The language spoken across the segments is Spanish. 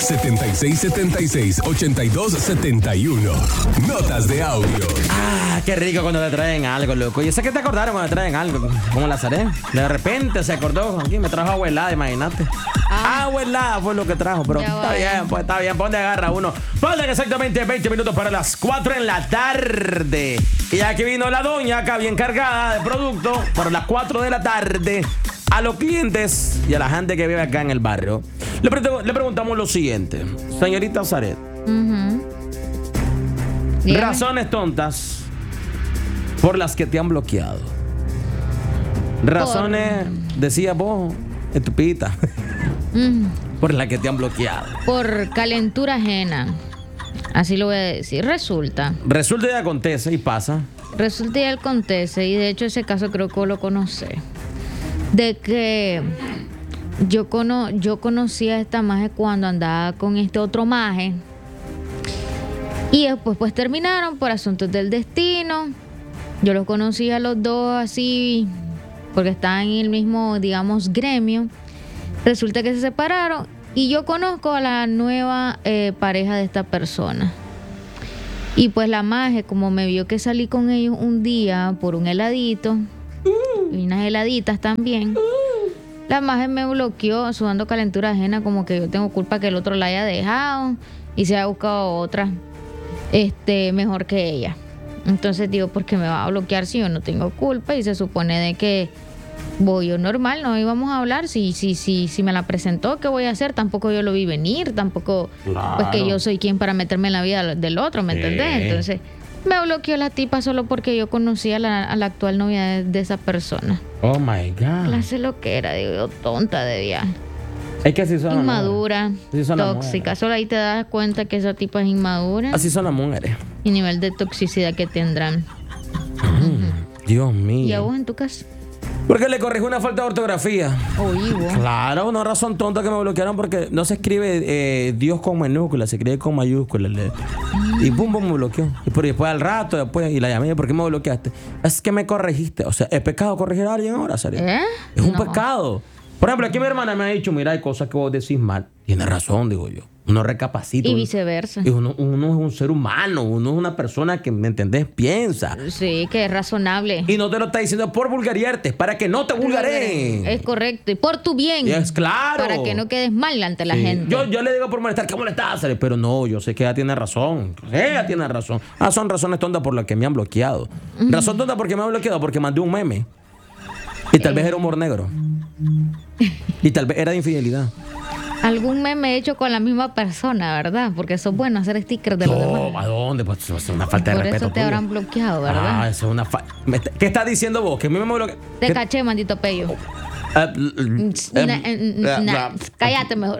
7676-8271. Notas de audio. Qué rico cuando te traen algo, loco. Yo sé que te acordaron cuando te traen algo. Como Lazaré. De repente se acordó. Aquí me trajo agua helada, imagínate. Agua helada fue lo que trajo. Pero está bien, pues está bien. ¿Dónde agarra uno? Faltan exactamente 20 minutos para las 4 en la tarde. Y aquí vino la doña, acá bien cargada de producto. Para las 4 de la tarde. A los clientes y a la gente que vive acá en el barrio, le preguntamos lo siguiente. Señorita Zaret. Razones tontas por las que te han bloqueado. Razones, decía vos, estupidita, por las que te han bloqueado. Por calentura ajena. Así lo voy a decir. Resulta y acontece y pasa. Resulta y acontece. Y de hecho ese caso creo que lo conocí. De que yo conocí a esta maje cuando andaba con este otro maje. Y después pues terminaron por asuntos del destino. Yo los conocí a los dos así porque estaban en el mismo, digamos, gremio. Resulta que se separaron y yo conozco a la nueva pareja de esta persona. Y pues la maje, como me vio que salí con ellos un día por un heladito y unas heladitas también, la maje me bloqueó sudando calentura ajena, como que yo tengo culpa que el otro la haya dejado y se haya buscado otra mejor que ella. Entonces digo, ¿por qué me va a bloquear si yo no tengo culpa? Y se supone de que voy yo normal, no íbamos a hablar. Si me la presentó, ¿qué voy a hacer? Tampoco yo lo vi venir, tampoco pues que yo soy quien para meterme en la vida del otro, ¿me entendés? Entonces me bloqueó la tipa solo porque yo conocía a la actual novia de esa persona. Oh my God. Clase lo que era, digo yo, tonta de viaje. Es que así son inmadura, así son tóxica. Solo ahí te das cuenta que esa tipa es inmadura. Así son las mujeres. Y nivel de toxicidad que tendrán. Dios mío. ¿Y a vos en tu casa? Porque le corrijo una falta de ortografía. Vos. Claro, una razón tonta que me bloquearon porque no se escribe Dios con minúsculas, se escribe con mayúsculas. Y pum, me bloqueó. Y después al rato, y la llamé, ¿por qué me bloqueaste? Es que me corregiste. O sea, ¿es pecado corregir a alguien ahora, Sari? Es un pecado. Por ejemplo, aquí mi hermana me ha dicho, mira, hay cosas que vos decís mal. Tiene razón, digo yo. Uno recapacita. Y viceversa. Uno es un ser humano, uno es una persona que, ¿me entendés? Piensa. Sí, que es razonable. Y no te lo está diciendo por vulgarearte, es para que no te vulgareen. Es correcto. Y por tu bien. Es claro. Para que no quedes mal ante la gente. Yo le digo por molestar, ¿qué molestas? Pero no, yo sé que ella tiene razón. Ella tiene razón. Son razones tontas por las que me han bloqueado. Razón tonta porque me han bloqueado porque mandé un meme. Y tal vez era humor negro. Y tal vez era de infidelidad. Algún meme hecho con la misma persona, ¿verdad? Porque eso es bueno hacer stickers de los demás. ¿A dónde? Pues eso es una falta de respeto. Por eso te habrán bloqueado, ¿verdad? Eso es una ¿Qué estás diciendo vos? ¿Que a mí me bloquea? Te caché, maldito pello. Cállate mejor.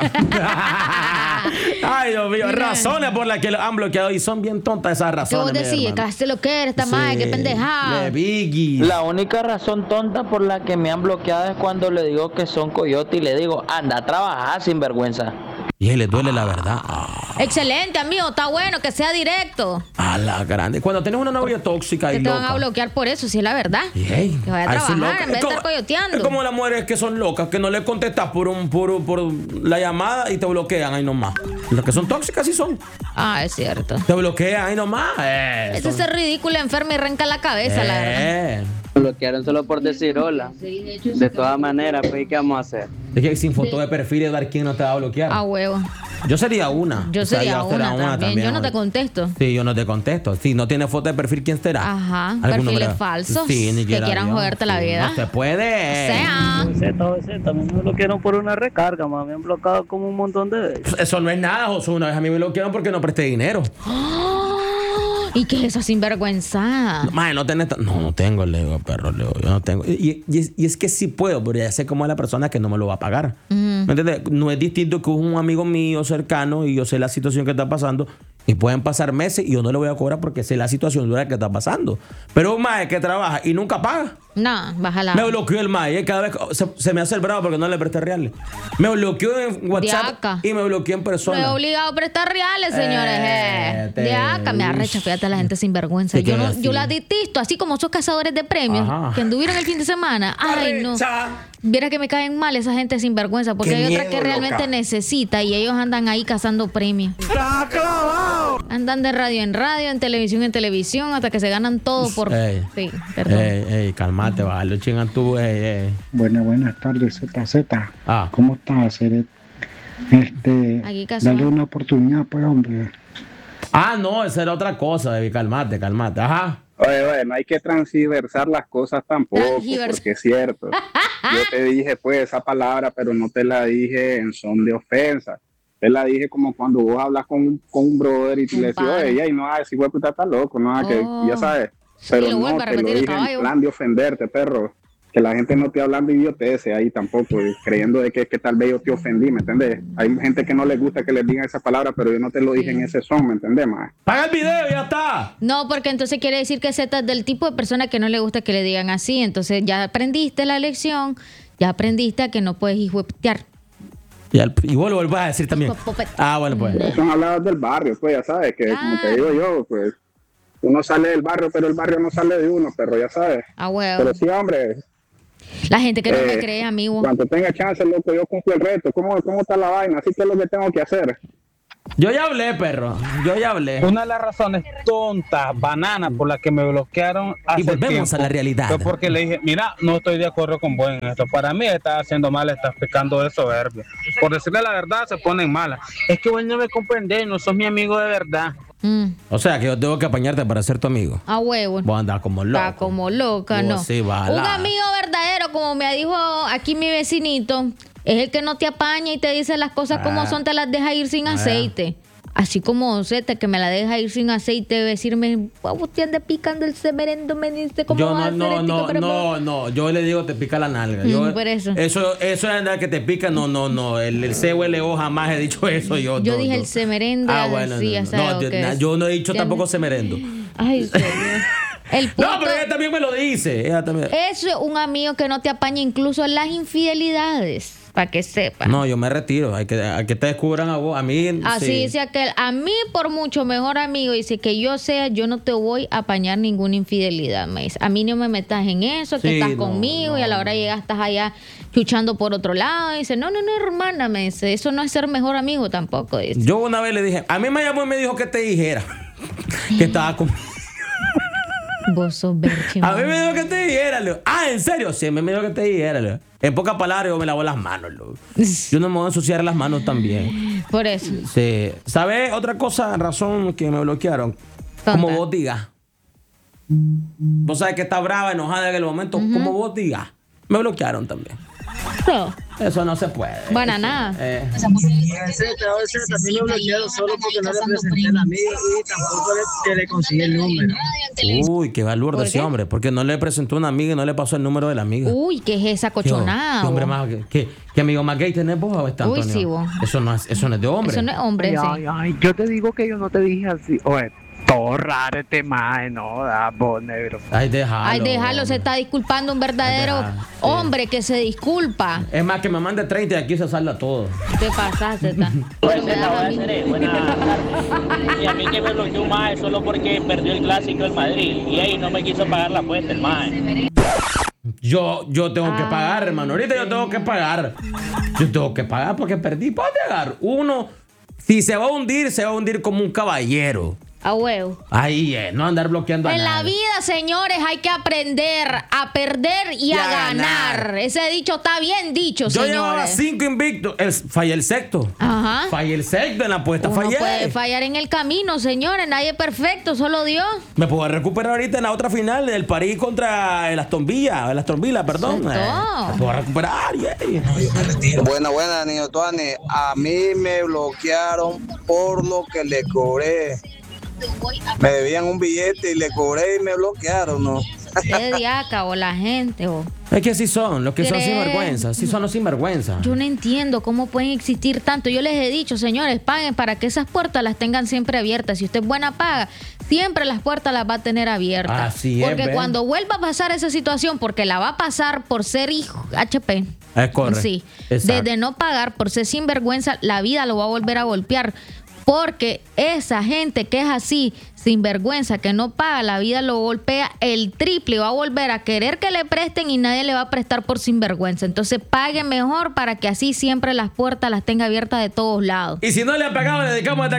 Ay, Dios mío. Razones por las que lo han bloqueado y son bien tontas esas razones. ¿Qué vos decís? Que hace lo que eres, esta madre, qué pendejada. La única razón tonta por la que me han bloqueado es cuando le digo que son coyote y le digo, anda a trabajar sin vergüenza. Y a él le duele la verdad. Excelente, amigo, está bueno que sea directo. A la grande. Cuando tienes una novia tóxica y que te van a bloquear por eso, si es la verdad. Que vaya a trabajar en vez de estar coyoteando. Es como las mujeres que son locas, que no le contestas por la llamada y te bloquean ahí nomás. Las que son tóxicas sí son. Es cierto. Te bloquean ahí nomás. Eso es ridículo, enfermo y arranca la cabeza, la verdad. Me bloquearon solo por decir hola. De todas maneras, pues, ¿qué vamos a hacer? Es que sin foto de perfil y dar quién no te va a bloquear. A huevo. Yo sería una. Yo sería una también. Yo no te contesto. Sí, yo no te contesto. Si no tiene foto de perfil, ¿quién será? Ajá. Perfiles falsos. Sí, ni que quieran joderte la vida. No se puede. También me bloquearon por una recarga, me han bloqueado como un montón de veces. Eso no es nada, José. Una vez a mí me bloquearon porque no presté dinero. ¿Y qué es eso, sinvergüenza? No tengo, le digo, perro, le digo, yo no tengo. Y es que sí puedo, pero ya sé cómo es la persona que no me lo va a pagar. ¿Me entiendes? No es distinto que un amigo mío cercano y yo sé la situación que está pasando y pueden pasar meses y yo no le voy a cobrar porque sé la situación dura que está pasando. Pero un mae que trabaja y nunca paga. No, bájala. Me bloqueó el mae. Cada vez se me hace el bravo porque no le presté reales. Me bloqueó en WhatsApp y me bloqueó en persona. No es obligado a prestar reales, señores. De acá me arrecha, fíjate a la gente sin vergüenza. Yo la detesto, así como esos cazadores de premios que anduvieron el fin de semana. Ay, no. viera que me caen mal esa gente sinvergüenza, porque Qué hay otra miedo, que realmente loca. necesita y ellos andan ahí cazando premios. ¡Está clavado! Andan de radio, en televisión, hasta que se ganan todo por... Ey. Sí, perdón. Ey, calmate, vale, chingan tú, ey. Buenas tardes, ZZ. Ah. ¿Cómo estás, Seret? Aquí casual. Dale una oportunidad, pues, hombre. Ah, no, esa era otra cosa, baby, calmate. Ajá. Oye, no hay que transversar las cosas tampoco, porque es cierto. Yo te dije, pues, esa palabra, pero no te la dije en son de ofensa. Te la dije como cuando vos hablas con un brother y tú le decís, oye, ay, no, si güey, puta, está loco, no, que ya sabes. Pero lo no, vuelvo a te lo repetir, dije en caballo. plan de ofenderte, perro. Que la gente no te hablando idioteces ahí tampoco, creyendo de que tal vez yo te ofendí, ¿me entiendes? Hay gente que no le gusta que les digan esa palabra, pero yo no te lo dije en ese son, ¿me entiendes, ma? ¡Paga el video, ya está! No, porque entonces quiere decir que Z es del tipo de persona que no le gusta que le digan así. Entonces ya aprendiste la lección, ya aprendiste a que no puedes hijuetear. Y vos lo volvás a decir también. Ah, bueno, pues. Son habladas del barrio, pues ya sabes, que como te digo yo, pues uno sale del barrio, pero el barrio no sale de uno, pero ya sabes. Ah, huevo. Pero sí, hombre. La gente que no me cree, amigo. Cuando tenga chance, loco, yo cumplo el reto. ¿Cómo está la vaina? Así que es lo que tengo que hacer. Yo ya hablé, perro. Yo ya hablé. Una de las razones tontas, bananas, por las que me bloquearon hace Y volvemos tiempo, a la realidad. fue porque le dije, mira, no estoy de acuerdo con vos en esto. Para mí estás haciendo mal, estás pecando de soberbia. Por decirle la verdad, se ponen malas. Es que vos no me comprendés, no sos mi amigo de verdad. O sea, que yo tengo que apañarte para ser tu amigo. A huevo. Vos andás como loco. Está como loca, Vos ¿no? sí, bala. Un amigo verdadero, como me dijo aquí mi vecinito, es el que no te apaña y te dice las cosas como son, te las deja ir sin aceite. Así como Z, que me la deja ir sin aceite, decirme, vos te andas picando el semerendo, me dice cómo Yo vas a hacer esto, pero no. Yo le digo, te pica la nalga. por eso. Eso es andar que te pica, no. El CULO jamás he dicho eso. Yo dije el semerendo, bueno, así, ya sabes. yo no he dicho tampoco semerendo. Ay, señor. El punto, No, pero ella también me lo dice. Ella también. eso es un amigo que no te apaña incluso en las infidelidades, para que sepas. No, yo me retiro. Hay que te descubran a vos. A mí. Así sí. dice aquel, a mí por mucho mejor amigo, dice que yo sea, yo no te voy a apañar ninguna infidelidad, me dice. A mí no me metas en eso, que Sí, estás no, conmigo y a la hora llegas estás allá chuchando por otro lado. Dice, no, hermana, me dice, eso no es ser mejor amigo tampoco, dice. Yo una vez le dije, a mí me llamó y me dijo que te dijera que estaba conmigo. Vos sos berche, A mí me dijo que te dijera, Leo. Ah, ¿en serio? Sí, me dijo que te dijera, Leo. En pocas palabras, yo me lavo las manos, Leo. Yo no me voy a ensuciar las manos también. Por eso. Sí. ¿Sabes? Otra cosa, razón que me bloquearon. Como vos digas. Vos sabés que está brava, enojada en el momento. Como vos digas. Me bloquearon también. No. Eso no se puede. Bueno, nada. También lo bloquearon solo porque no le presenté el amigo y tampoco le conseguí el número. Uy, qué valor de ese hombre. Porque no le presentó una amiga y no le pasó el número de la amiga. Uy, ¿qué es esa cochonada? ¿Qué hombre vos? más? ¿Qué amigo más gay tenés vos, Antonio? Uy, sí, vos. Eso no es de hombre. Eso no es hombre, sí. Ay, yo te digo que yo no te dije así. Oye, todo raro este mae, no, da vos, negro. Ay, déjalo. Ay, déjalo, se está disculpando un verdadero hombre que se disculpa. Es más, que me mande 30 y aquí se salda todo. ¿Qué pasa, Zeta? Buenas tardes. Y a mí que me bloqueó un mae solo porque perdió el clásico del Madrid. Y ahí no me quiso pagar la cuenta el mae. Yo tengo que pagar, hermano. Ahorita yo tengo que pagar. Yo tengo que pagar porque perdí. ¿Para pagar? Uno, si se va a hundir como un caballero. A huevo. Ahí no andar bloqueando a En la nadie. vida, señores, hay que aprender a perder y a ganar. Ese dicho está bien dicho, Yo llevaba señores. 5 invictos. Fallé el sexto. Ajá. Fallé el sexto en la apuesta. Uno Fallé. puede fallar en el camino, señores. Nadie es perfecto, solo Dios. Me puedo recuperar ahorita en la otra final del París contra el Aston Villa, perdón. Exacto. Me puedo recuperar. Yeah. Buena, niño Tuani. A mí me bloquearon por lo que le cobré. Me debían un billete y le cobré y me bloquearon, ¿no? Qué diaca o la gente. Es que así son, los que son ¿Cree? sinvergüenza. Sí son los sinvergüenza. Yo no entiendo cómo pueden existir tanto. Yo les he dicho, señores, paguen para que esas puertas las tengan siempre abiertas. Si usted es buena paga, siempre las puertas las va a tener abiertas. Así es, porque ¿ves? cuando vuelva a pasar esa situación, porque la va a pasar por ser hijo HP. Es correcto. Sí. Exacto. Desde no pagar por ser sinvergüenza, la vida lo va a volver a golpear. Porque esa gente que es así, sinvergüenza, que no paga, la vida lo golpea el triple, va a volver a querer que le presten y nadie le va a prestar por sinvergüenza. Entonces pague mejor para que así siempre las puertas las tenga abiertas de todos lados. Y si no le ha pagado, le dedicamos esta